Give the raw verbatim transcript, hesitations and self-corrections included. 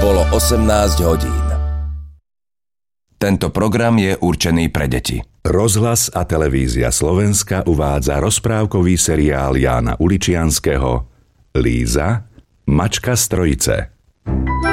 Bolo osemnásť hodín. Tento program je určený pre deti. Rozhlas a televízia Slovenska uvádza rozprávkový seriál Jána Uličianskeho Líza, mačka z Trojice.